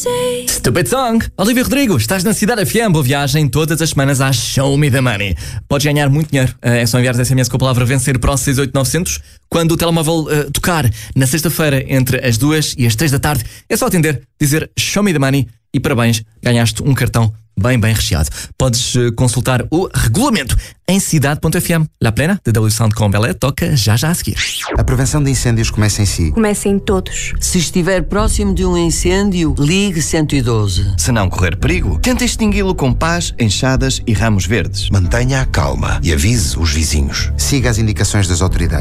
Stupid Song! Olivia Rodrigo, estás na Cidade FM. Boa viagem todas as semanas à Show Me the Money. Podes ganhar muito dinheiro. É só enviar SMS com a palavra vencer para o 68900. Quando o telemóvel tocar na sexta-feira entre as 2 e as 3 da tarde, é só atender, dizer Show Me the Money e parabéns, ganhaste um cartão bem recheado. Podes consultar o regulamento em cidade.fm. La Plena, de W Sound com Belé, toca já a seguir. A prevenção de incêndios começa em si. Começa em todos. Se estiver próximo de um incêndio, ligue 112. Se não correr perigo, tente extingui-lo com pás, enxadas e ramos verdes. Mantenha a calma e avise os vizinhos. Siga as indicações das autoridades.